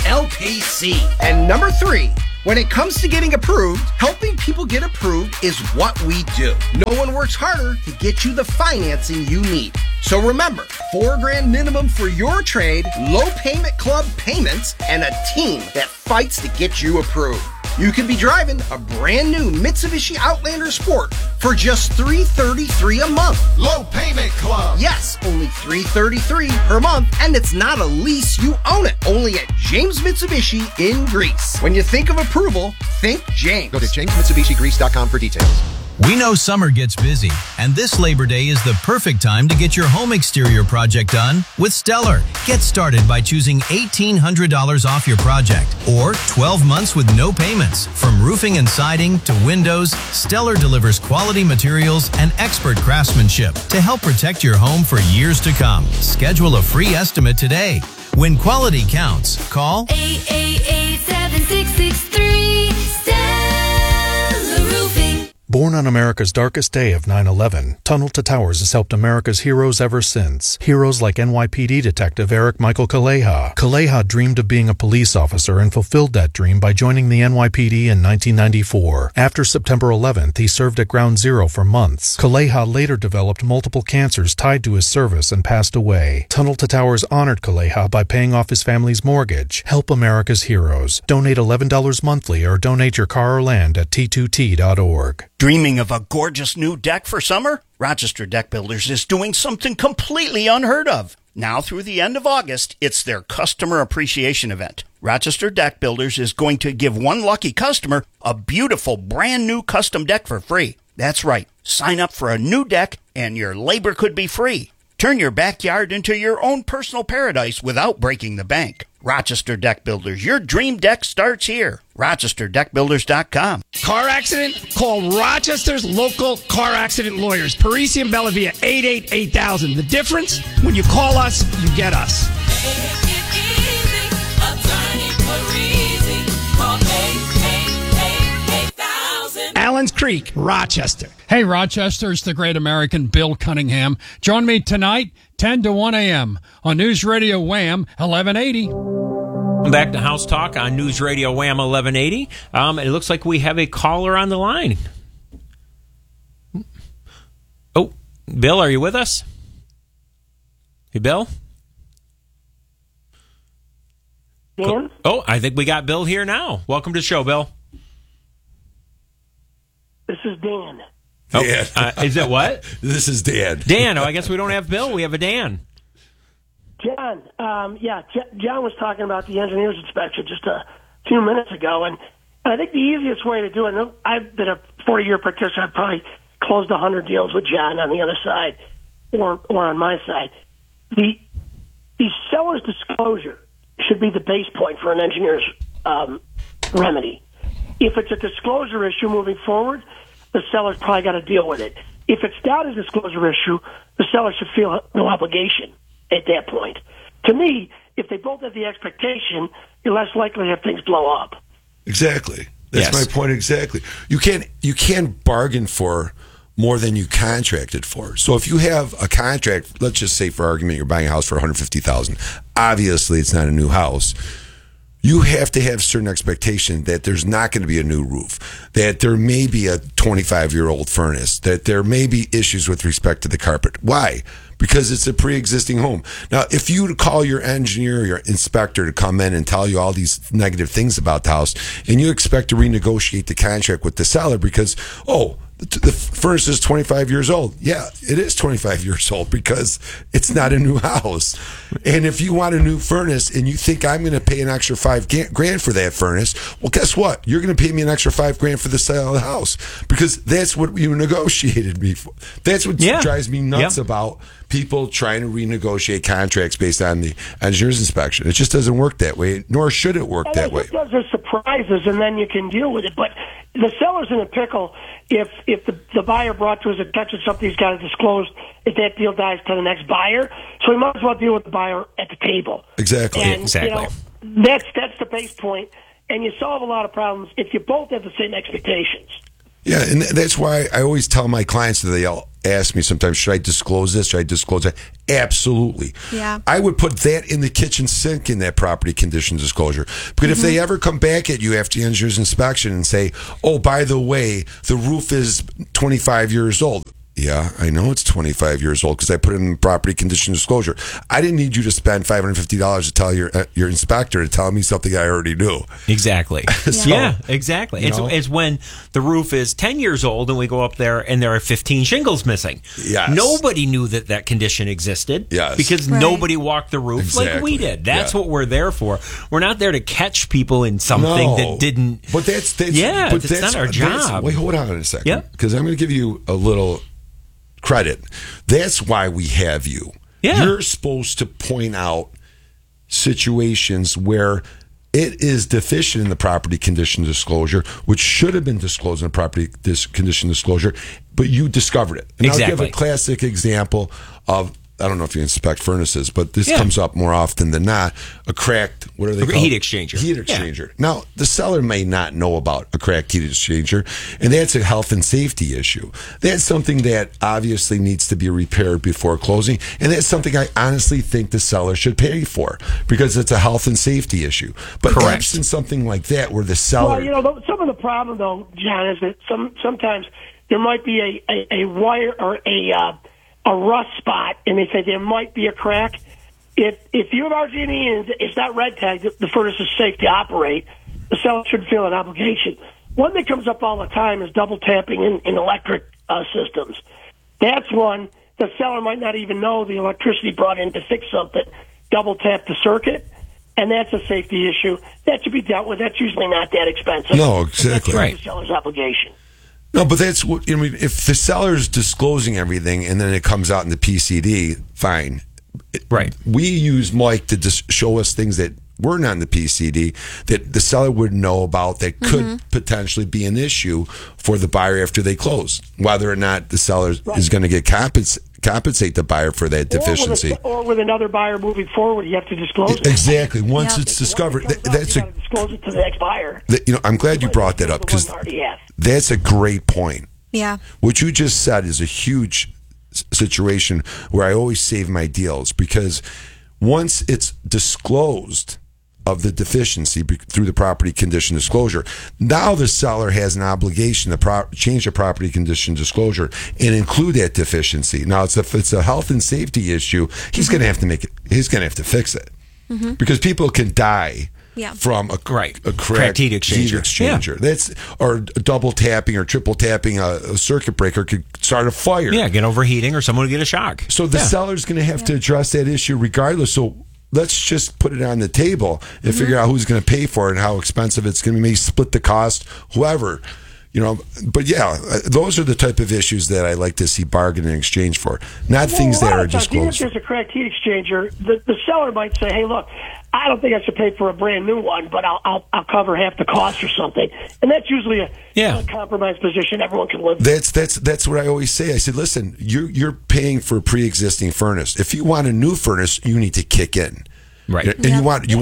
LPC. And number 3, when it comes to getting approved, helping people get approved is what we do. No one works harder to get you the financing you need. So remember, $4,000 minimum for your trade, low payment club payments, and a team that fights to get you approved. You can be driving a brand new Mitsubishi Outlander Sport for just $333 a month. Low payment club. Yes, only $333 per month, and it's not a lease, you own it. Only at James Mitsubishi in Greece. When you think of approval, think James. Go to jamesmitsubishigreece.com for details. We know summer gets busy, and this Labor Day is the perfect time to get your home exterior project done with Stellar. Get started by choosing $1,800 off your project or 12 months with no payments. From roofing and siding to windows, Stellar delivers quality materials and expert craftsmanship to help protect your home for years to come. Schedule a free estimate today. When quality counts, call 888-7663 Stellar Roofing. Born on America's darkest day of 9/11, Tunnel to Towers has helped America's heroes ever since. Heroes like NYPD Detective Eric Michael Kaleha. Kaleha dreamed of being a police officer and fulfilled that dream by joining the NYPD in 1994. After September 11th, he served at Ground Zero for months. Kaleha later developed multiple cancers tied to his service and passed away. Tunnel to Towers honored Kaleha by paying off his family's mortgage. Help America's heroes. Donate $11 monthly or donate your car or land at t2t.org. Dreaming of a gorgeous new deck for summer? Rochester Deck Builders is doing something completely unheard of. Now through the end of August, it's their customer appreciation event. Rochester Deck Builders is going to give one lucky customer a beautiful brand new custom deck for free. That's right. Sign up for a new deck and your labor could be free. Turn your backyard into your own personal paradise without breaking the bank. Rochester Deck Builders. Your dream deck starts here. RochesterDeckBuilders.com. Car accident? Call Rochester's local car accident lawyers. Parisi and Bellavia, 888-8000. The difference? When you call us, you get us. Allen's Creek, Rochester. Hey, Rochester, it's the great American Bill Cunningham. Join me tonight, 10 to 1 a.m. on News Radio Wham 1180. Back to House Talk on News Radio Wham 1180. It looks like we have a caller on the line. Oh, Bill, are you with us? Hey, Bill? Dan? Oh, I think we got Bill here now. Welcome to the show, Bill. This is Dan. Oh, is it what? This is Dan. Dan. Oh, I guess we don't have Bill. We have a Dan. John. John was talking about the engineer's inspection just a few minutes ago, and I think the easiest way to do it, and I've been a 40-year practitioner. I've probably closed 100 deals with John on the other side or on my side. The seller's disclosure should be the base point for an engineer's remedy. If it's a disclosure issue moving forward, the seller's probably got to deal with it. If it's not a disclosure issue, the seller should feel no obligation at that point. To me, if they both have the expectation, you're less likely to have things blow up. Exactly. That's my point exactly. You can't bargain for more than you contracted for. So if you have a contract, let's just say for argument, you're buying a house for $150,000. Obviously, it's not a new house. You have to have certain expectation that there's not going to be a new roof, that there may be a 25-year-old furnace, that there may be issues with respect to the carpet. Why? Because it's a pre-existing home. Now, if you call your engineer or your inspector to come in and tell you all these negative things about the house, and you expect to renegotiate the contract with the seller because, the furnace is 25 years old. Yeah, it is 25 years old because it's not a new house. And if you want a new furnace and you think I'm going to pay an extra $5,000 for that furnace, well, guess what? You're going to pay me an extra $5,000 for the sale of the house because that's what you negotiated me for. That's what drives me nuts about people trying to renegotiate contracts based on the engineer's inspection. It just doesn't work that way, nor should it work that way. Those are surprises, and then you can deal with it. But the seller's in a pickle if the buyer brought to his attention something he's got to disclose, if that deal dies to the next buyer. So he might as well deal with the buyer at the table. Exactly. And, exactly. That's the base point, and you solve a lot of problems if you both have the same expectations. Yeah, and that's why I always tell my clients that they'll ask me sometimes, should I disclose this? Should I disclose that? Absolutely. Yeah. I would put that in the kitchen sink in that property condition disclosure. But if they ever come back at you after the engineer's inspection and say, oh, by the way, the roof is 25 years old. Yeah, I know it's 25 years old because I put it in property condition disclosure. I didn't need you to spend $550 to tell your inspector to tell me something I already knew. Exactly. So, yeah, exactly. It's when the roof is 10 years old and we go up there and there are 15 shingles missing. Yes. Nobody knew that condition existed. Yes. Because nobody walked the roof like Exactly. we did. That's what we're there for. We're not there to catch people in something that didn't. But that's not our job. Wait, hold on a second. Yep. Because I'm going to give you a little credit. That's why we have you. Yeah. You're supposed to point out situations where it is deficient in the property condition disclosure, which should have been disclosed in the property condition disclosure, but you discovered it. And I'll give a classic example of, I don't know if you inspect furnaces, but this comes up more often than not, a cracked, what are they called? Heat exchanger. Heat exchanger. Now, the seller may not know about a cracked heat exchanger, and that's a health and safety issue. That's something that obviously needs to be repaired before closing, and that's something I honestly think the seller should pay for because it's a health and safety issue. But absent something like that where the seller... Well, some of the problem, though, John, is that sometimes there might be a wire or a rust spot, and they say there might be a crack. If you have RG&E and it's not red tagged, the furnace is safe to operate, the seller should feel an obligation. One that comes up all the time is double tapping in electric systems. That's one the seller might not even know the electricity brought in to fix something. Double tap the circuit, and that's a safety issue. That should be dealt with. That's usually not that expensive. No, exactly. That's the seller's obligation. No, but that's what, I mean, if the seller's disclosing everything and then it comes out in the PCD, fine. Right. We use Mike to just show us things that were not in the PCD that the seller would know about that could potentially be an issue for the buyer after they close. Whether or not the seller is going to get compensate the buyer for that deficiency. Or with another buyer moving forward, you have to disclose it. Exactly. Once it's discovered, that's you got to disclose it to the next buyer. I'm glad you brought that up because that's a great point. Yeah. What you just said is a huge situation where I always save my deals because once it's disclosed of the deficiency through the property condition disclosure, now the seller has an obligation to change the property condition disclosure and include that deficiency. Now, if it's a health and safety issue, he's going to have to He's going to have to fix it because people can die. From a cracked heat exchanger. That's or double tapping or triple tapping a circuit breaker could start a fire. Yeah, get overheating or someone will get a shock. So the seller's going to have to address that issue regardless. So let's just put it on the table and figure out who's going to pay for it and how expensive it's going to be. Maybe split the cost, whoever. But yeah, those are the type of issues that I like to see bargain in exchange for, not things that are disclosed. Even if there's a cracked heat exchanger, the seller might say, "Hey, look, I don't think I should pay for a brand new one, but I'll cover half the cost or something." And that's usually a compromise position everyone can live with. That's what I always say. I said, listen, you're paying for a pre-existing furnace. If you want a new furnace, you need to kick in. Right. And you want a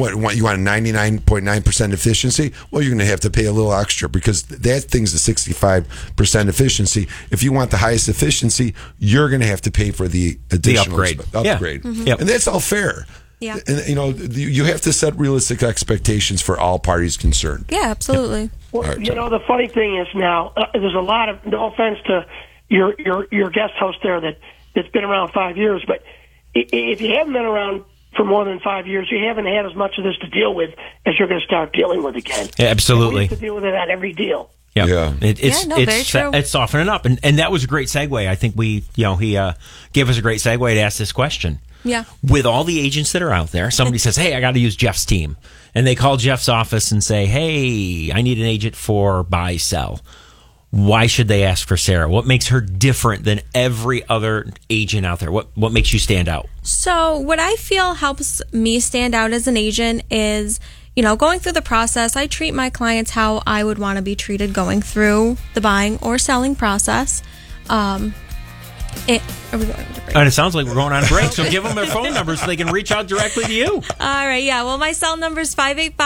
99.9% efficiency? Well, you're going to have to pay a little extra because that thing's a 65% efficiency. If you want the highest efficiency, you're going to have to pay for the additional upgrade. Yep. And that's all fair. Yeah. And you have to set realistic expectations for all parties concerned. Yeah, absolutely. Well, the funny thing is now there's a lot of, no offense to your guest host there that's been around 5 years, but if you haven't been around for more than 5 years, you haven't had as much of this to deal with as you're going to start dealing with again. Yeah, absolutely. We have to deal with it on every deal. Yep. Yeah. It's softening up. And that was a great segue. I think he gave us a great segue to ask this question. Yeah. With all the agents that are out there, somebody says, hey, I got to use Jeff's team. And they call Jeff's office and say, hey, I need an agent for buy, sell. Why should they ask for Sarah? What makes her different than every other agent out there? What makes you stand out? So what I feel helps me stand out as an agent is, going through the process, I treat my clients how I would want to be treated going through the buying or selling process. Are we going to break? And it sounds like we're going on a break, so give them their phone number so they can reach out directly to you. All right, yeah. Well, my cell number is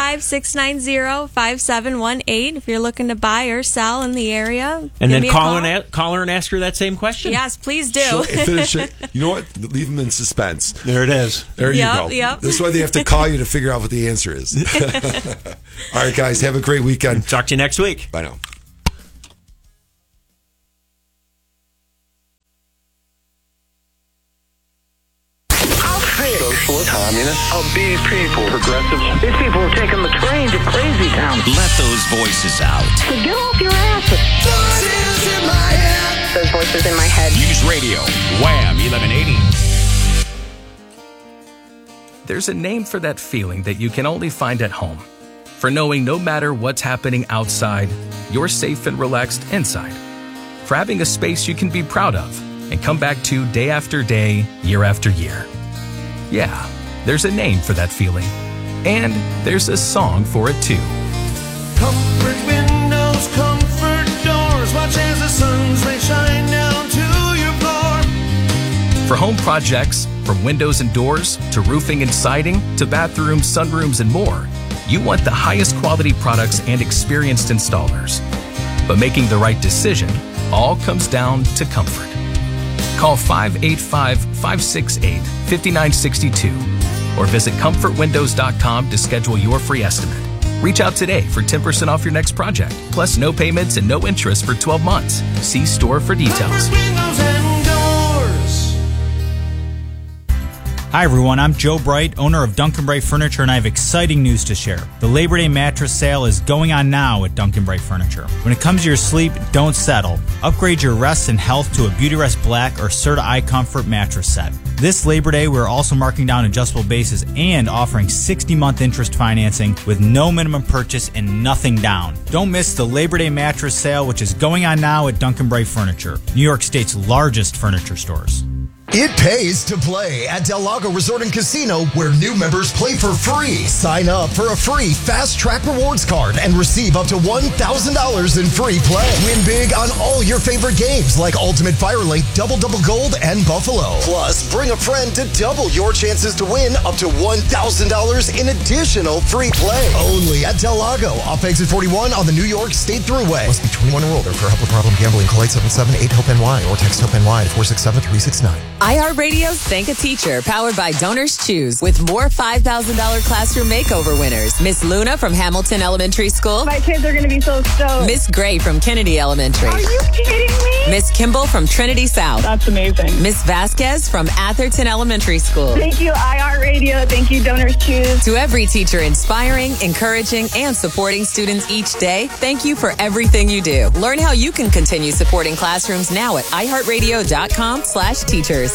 585-690-5718. If you're looking to buy or sell in the area, and then give me a call her and ask her that same question. Yes, please do. She'll finish it. You know what? Leave them in suspense. There it is. There you go. Yep. That's why they have to call you to figure out what the answer is. All right, guys. Have a great weekend. Talk to you next week. Bye now. Socialist, communist, upbeat people, progressive. These people are taking the train to crazy town. Let those voices out. So get off your asses. Those voices in my head. News Radio, Wham 1180. There's a name for that feeling that you can only find at home. For knowing no matter what's happening outside, you're safe and relaxed inside. For having a space you can be proud of and come back to day after day, year after year. Yeah, there's a name for that feeling. And there's a song for it too. Comfort windows, comfort doors. Watch as the sun's rays shine down to your floor. For home projects, from windows and doors to roofing and siding to bathrooms, sunrooms, and more, you want the highest quality products and experienced installers. But making the right decision all comes down to comfort. Call 585-568-5962 or visit comfortwindows.com to schedule your free estimate. Reach out today for 10% off your next project, plus no payments and no interest for 12 months. See store for details. Hi everyone, I'm Joe Bright, owner of Duncan Bright Furniture, and I have exciting news to share. The Labor Day mattress sale is going on now at Duncan Bright Furniture. When it comes to your sleep, don't settle. Upgrade your rest and health to a Beautyrest Black or Serta iComfort mattress set. This Labor Day, we're also marking down adjustable bases and offering 60-month interest financing with no minimum purchase and nothing down. Don't miss the Labor Day mattress sale, which is going on now at Duncan Bright Furniture, New York State's largest furniture stores. It pays to play at Del Lago Resort and Casino, where new members play for free. Sign up for a free Fast Track Rewards card and receive up to $1,000 in free play. Win big on all your favorite games like Ultimate Firelink, Double Double Gold, and Buffalo. Plus, bring a friend to double your chances to win up to $1,000 in additional free play. Only at Del Lago, off exit 41 on the New York State Thruway. Must be 21 or older. For help with problem gambling, call 877-8-HOPE-NY or text HOPE-NY to 467-369. iHeartRadio's Thank a Teacher, powered by Donors Choose, with more $5,000 classroom makeover winners. Miss Luna from Hamilton Elementary School. My kids are going to be so stoked. Miss Gray from Kennedy Elementary. Are you kidding me? Miss Kimball from Trinity South. That's amazing. Miss Vasquez from Atherton Elementary School. Thank you, iHeartRadio. Thank you, Donors Choose. To every teacher inspiring, encouraging, and supporting students each day, thank you for everything you do. Learn how you can continue supporting classrooms now at iHeartRadio.com/teachers.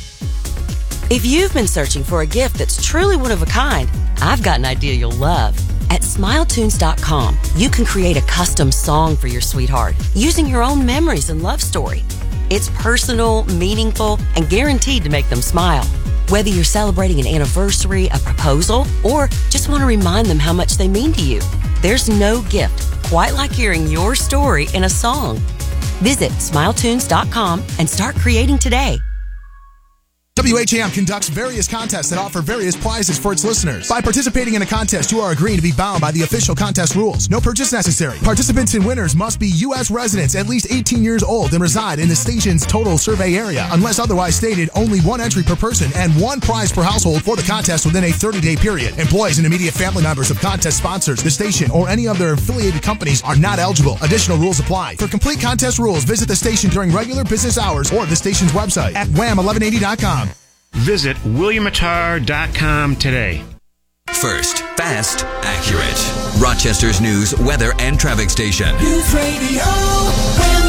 If you've been searching for a gift that's truly one of a kind, I've got an idea you'll love. At SmileTunes.com, you can create a custom song for your sweetheart using your own memories and love story. It's personal, meaningful, and guaranteed to make them smile. Whether you're celebrating an anniversary, a proposal, or just want to remind them how much they mean to you, there's no gift quite like hearing your story in a song. Visit SmileTunes.com and start creating today. WHAM conducts various contests that offer various prizes for its listeners. By participating in a contest, you are agreeing to be bound by the official contest rules. No purchase necessary. Participants and winners must be U.S. residents at least 18 years old and reside in the station's total survey area. Unless otherwise stated, only one entry per person and one prize per household for the contest within a 30-day period. Employees and immediate family members of contest sponsors, the station, or any of their affiliated companies are not eligible. Additional rules apply. For complete contest rules, visit the station during regular business hours or the station's website at wham1180.com. Visit WilliamAttar.com today. First, fast, accurate. Rochester's news, weather, and traffic station. News Radio, Wham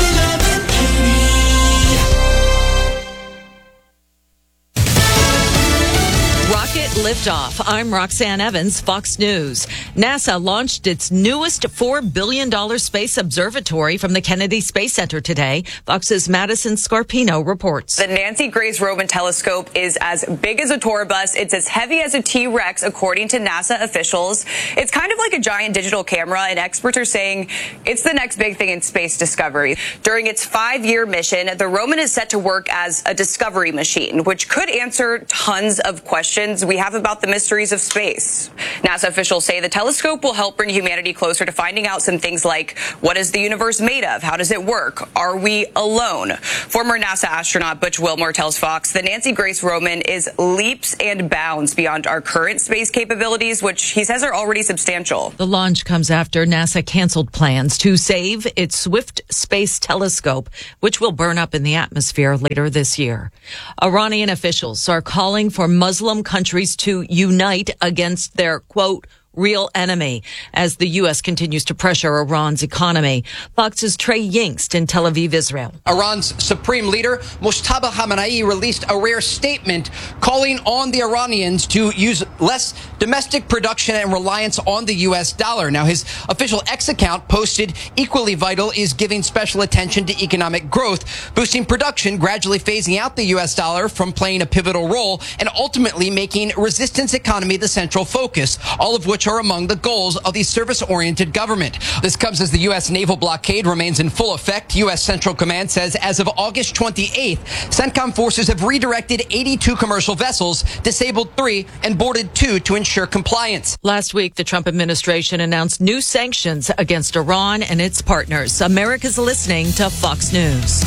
1180. Rocket liftoff. I'm Roxanne Evans, Fox News. NASA launched its newest $4 billion space observatory from the Kennedy Space Center today. Fox's Madison Scarpino reports. The Nancy Grace Roman telescope is as big as a tour bus. It's as heavy as a T-Rex, according to NASA officials. It's kind of like a giant digital camera, and experts are saying it's the next big thing in space discovery. During its 5-year mission, the Roman is set to work as a discovery machine, which could answer tons of questions we have about the mysteries of space. NASA officials say the telescope will help bring humanity closer to finding out some things like, what is the universe made of? How does it work? Are we alone? Former NASA astronaut Butch Wilmore tells Fox the Nancy Grace Roman is leaps and bounds beyond our current space capabilities, which he says are already substantial. The launch comes after NASA canceled plans to save its Swift Space Telescope, which will burn up in the atmosphere later this year. Iranian officials are calling for Muslim countries to unite against their, quote, real enemy as the U.S. continues to pressure Iran's economy. Fox's Trey Yingst in Tel Aviv, Israel. Iran's supreme leader, Mojtaba Khamenei, released a rare statement calling on the Iranians to use less domestic production and reliance on the U.S. dollar. Now, his official X account posted, equally vital is giving special attention to economic growth, boosting production, gradually phasing out the U.S. dollar from playing a pivotal role, and ultimately making resistance economy the central focus, all of which are among the goals of the service-oriented government. This comes as the U.S. naval blockade remains in full effect. U.S. Central Command says as of August 28th, CENTCOM forces have redirected 82 commercial vessels, disabled 3, and boarded 2 to ensure compliance. Last week, the Trump administration announced new sanctions against Iran and its partners. America's listening to Fox News.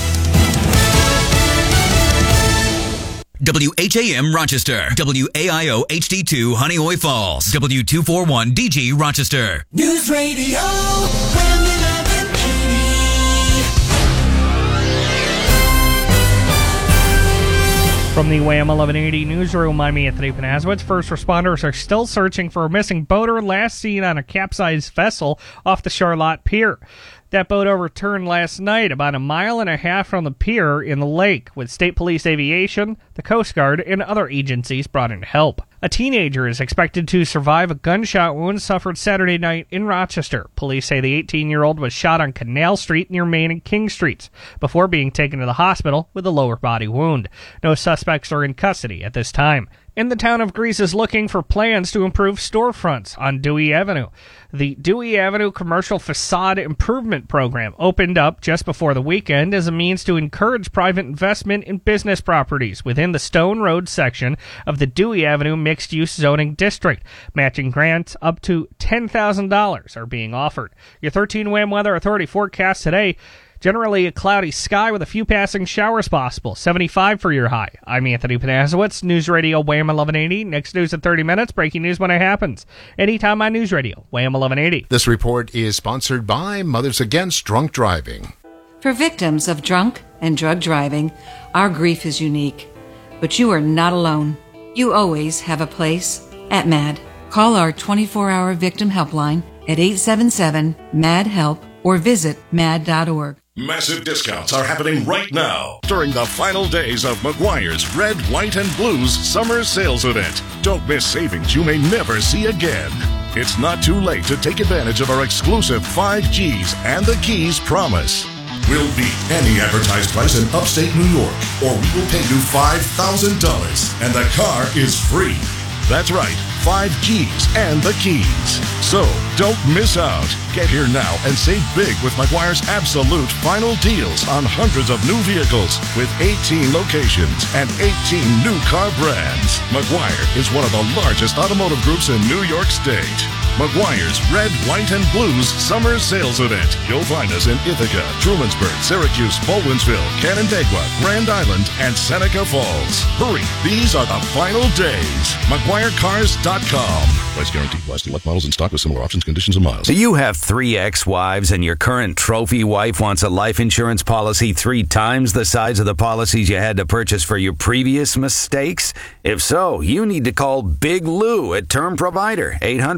WHAM Rochester, WAIO HD2 Honeoye Falls, W241 DG Rochester. News Radio WHAM 1180. From the WHAM 1180 newsroom, I'm Anthony Panazowitz. First responders are still searching for a missing boater last seen on a capsized vessel off the Charlotte Pier. That boat overturned last night about 1.5 miles from the pier in the lake, with State Police Aviation, the Coast Guard, and other agencies brought in to help. A teenager is expected to survive a gunshot wound suffered Saturday night in Rochester. Police say the 18-year-old was shot on Canal Street near Main and King Streets before being taken to the hospital with a lower body wound. No suspects are in custody at this time. And the town of Greece is looking for plans to improve storefronts on Dewey Avenue. The Dewey Avenue Commercial Facade Improvement Program opened up just before the weekend as a means to encourage private investment in business properties within the Stone Road section of the Dewey Avenue Mixed-Use Zoning District. Matching grants up to $10,000 are being offered. Your 13 WHAM Weather Authority forecast today. Generally a cloudy sky with a few passing showers possible. 75 for your high. I'm Anthony Panazowitz, News Radio WHAM 1180. Next news in 30 minutes. Breaking news when it happens. Anytime on News Radio WHAM 1180. This report is sponsored by Mothers Against Drunk Driving. For victims of drunk and drug driving, our grief is unique. But you are not alone. You always have a place at MAD. Call our 24-hour victim helpline at 877-MAD-HELP or visit mad.org. Massive discounts are happening right now during the final days of Meguiar's Red, White, and Blues Summer Sales Event. Don't miss savings you may never see again. It's not too late to take advantage of our exclusive 5Gs and the Keys promise. We'll beat any advertised price in upstate New York, or we will pay you $5,000, and the car is free. That's right, 5Gs and the Keys. So, don't miss out. Get here now and save big with Meguiar's absolute final deals on hundreds of new vehicles with 18 locations and 18 new car brands. Meguiar is one of the largest automotive groups in New York State. Meguiar's Red, White, and Blues Summer Sales Event. You'll find us in Ithaca, Trumansburg, Syracuse, Baldwinsville, Canandaigua, Grand Island, and Seneca Falls. Hurry, these are the final days. MeguiarCars.com. Price guaranteed. Applies to select models in stock with similar options, conditions, and miles. Do you have 3 ex-wives and your current trophy wife wants a life insurance policy 3 times the size of the policies you had to purchase for your previous mistakes? If so, you need to call Big Lou at Term Provider,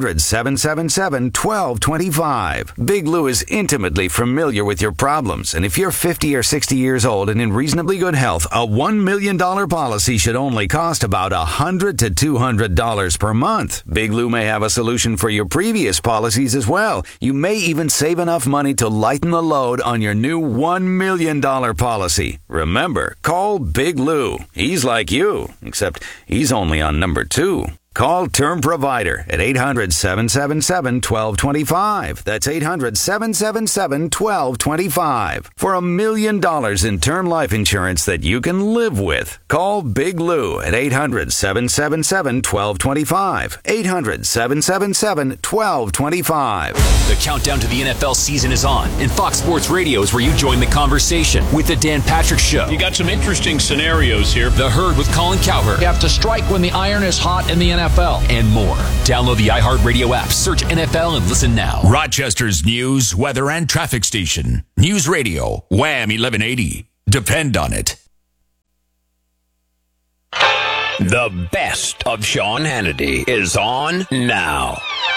800-777-1225. Big Lou is intimately familiar with your problems, and if you're 50 or 60 years old and in reasonably good health, a $1 million policy should only cost about $100 to $200 per month. Big Lou may have a solution for your previous policies as well. You may even save enough money to lighten the load on your new $1 million policy. Remember, call Big Lou. He's like you, except he's only on number 2. Call Term Provider at 800-777-1225. That's 800-777-1225. For $1 million in term life insurance that you can live with. Call Big Lou at 800-777-1225. 800-777-1225. The countdown to the NFL season is on, and Fox Sports Radio is where you join the conversation with the Dan Patrick Show. You got some interesting scenarios here. The Herd with Colin Cowherd. You have to strike when the iron is hot in the NFL. And more. Download the iHeartRadio app, search NFL, and listen now. Rochester's news, weather, and traffic station. News Radio, Wham 1180. Depend on it. The best of Sean Hannity is on now.